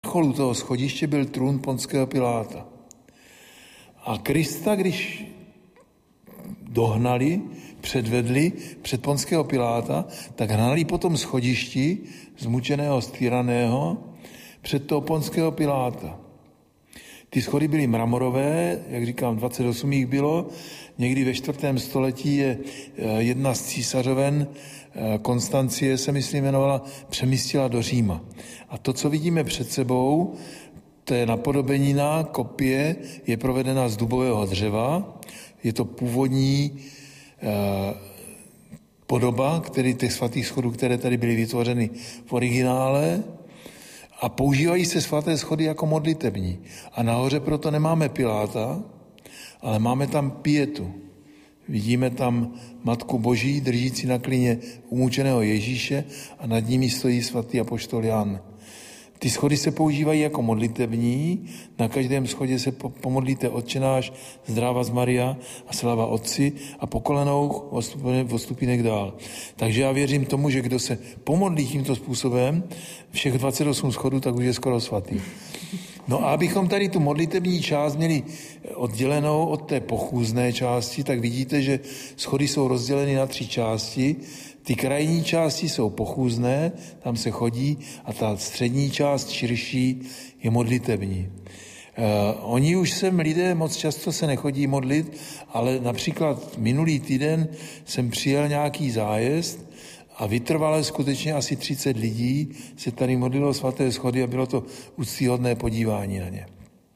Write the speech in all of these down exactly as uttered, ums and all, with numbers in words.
vrcholu toho schodiště byl trůn Ponského Piláta. A Krista, když dohnali, předvedli před Ponského Piláta, tak hnali po tom schodišti zmučeného, stýraného před toho Ponského Piláta. Ty schody byly mramorové, jak říkám, dvacet osm jich bylo. Někdy ve čtvrtém století je jedna z císařoven, Konstancie se myslím jmenovala, přemístila do Říma. A to, co vidíme před sebou, to je napodobenina, kopie, je provedena z dubového dřeva. Je to původní eh, podoba, který, těch svatých schodů, které tady byly vytvořeny v originále, a používají se svaté schody jako modlitební. A nahoře proto nemáme Piláta, ale máme tam pietu. Vidíme tam Matku Boží, držící na klíně umučeného Ježíše, a nad nimi stojí svatý apoštol Jan. Ty schody se používají jako modlitební, na každém schodě se pomodlíte Otče náš, zdráva z Maria a sláva Otci, a po kolenou o stupínek dál. Takže já věřím tomu, že kdo se pomodlí tímto způsobem, všech dvacet osm schodů, tak už je skoro svatý. No a abychom tady tu modlitební část měli oddělenou od té pochůzné části, tak vidíte, že schody jsou rozděleny na tři části. Ty krajní části jsou pochůzné, tam se chodí, a ta střední část, širší, je modlitební. Eh, oni už sem lidé moc často se nechodí modlit, ale například minulý týden jsem přijel nějaký zájezd a vytrvale skutečně asi třicet lidí se tady modlilo svaté schody a bylo to úctyhodné podívání na ně.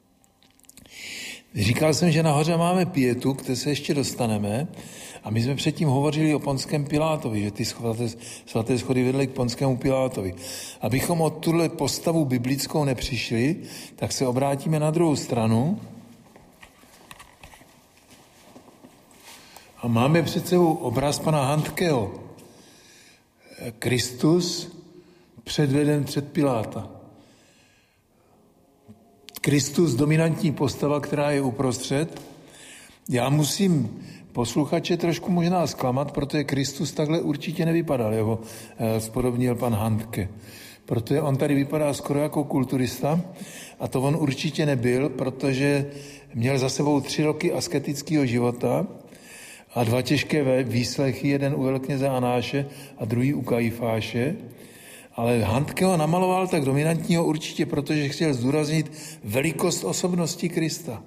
Říkal jsem, že nahoře máme pietu, které se ještě dostaneme, a my jsme předtím hovořili o Ponském Pilátovi, že ty svaté, svaté schody vedly k Ponskému Pilátovi. Abychom od tuhle postavu biblickou nepřišli, tak se obrátíme na druhou stranu a máme před sebou obraz pana Handkeho. Kristus předveden před Piláta. Kristus, dominantní postava, která je uprostřed. Já musím posluchače trošku možná zklamat, protože Kristus takhle určitě nevypadal, jako spodobnil pan Handke. Protože on tady vypadá skoro jako kulturista, a to on určitě nebyl, protože měl za sebou tři roky asketického života a dva těžké výslechy, jeden u velkněze Anáše a druhý u Kajfáše. Ale Handke ho namaloval tak dominantního určitě, protože chtěl zdůraznit velikost osobnosti Krista.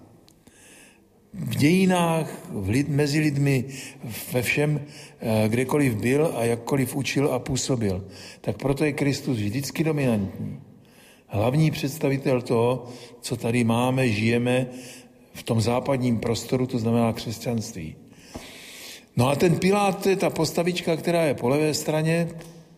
V dějinách, v lid, mezi lidmi, ve všem, kdekoliv byl a jakkoliv učil a působil. Tak proto je Kristus vždycky dominantní. Hlavní představitel toho, co tady máme, žijeme v tom západním prostoru, to znamená křesťanství. No a ten Pilát, to je ta postavička, která je po levé straně.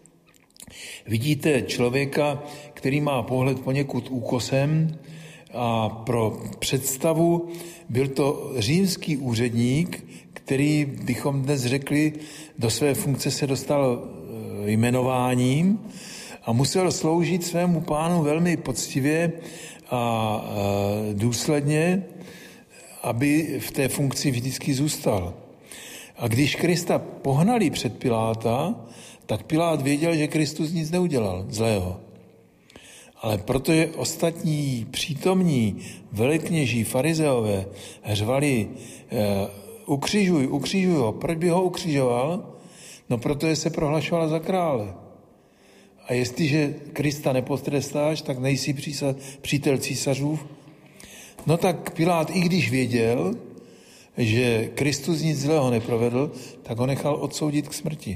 Vidíte člověka, který má pohled poněkud úkosem, a pro představu byl to římský úředník, který, bychom dnes řekli, do své funkce se dostal jmenováním a musel sloužit svému pánu velmi poctivě a důsledně, aby v té funkci vždycky zůstal. A když Krista pohnali před Piláta, tak Pilát věděl, že Kristus nic neudělal zlého. Ale protože ostatní přítomní velekněží farizeové řvali eh, ukřižuj, ukřižuj ho, proč by ho ukřižoval? No protože se prohlašoval za krále. A jestliže Krista nepotrestáš, tak nejsi přísa, přítel císařův. No tak Pilát, i když věděl, že Kristus nic zlého neprovedl, tak ho nechal odsoudit k smrti.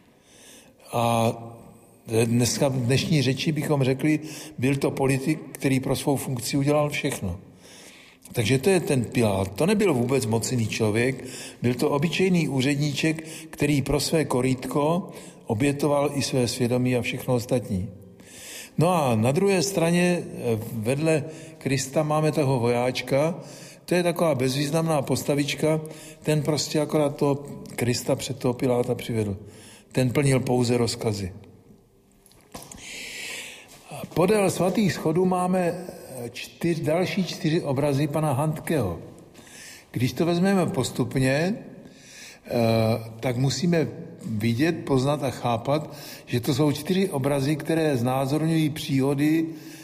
A dneska v dnešní řeči bychom řekli, byl to politik, který pro svou funkci udělal všechno. Takže to je ten Pilát. To nebyl vůbec mocný člověk, byl to obyčejný úředníček, který pro své korýtko obětoval i své svědomí a všechno ostatní. No a na druhé straně vedle Krista máme toho vojáčka, to je taková bezvýznamná postavička, ten prostě akorát toho Krista před toho Piláta přivedl. Ten plnil pouze rozkazy. Podél svatých schodů máme čtyř, další čtyři obrazy pana Handkeho. Když to vezmeme postupně, tak musíme vidět, poznat a chápat, že to jsou čtyři obrazy, které znázorňují příhody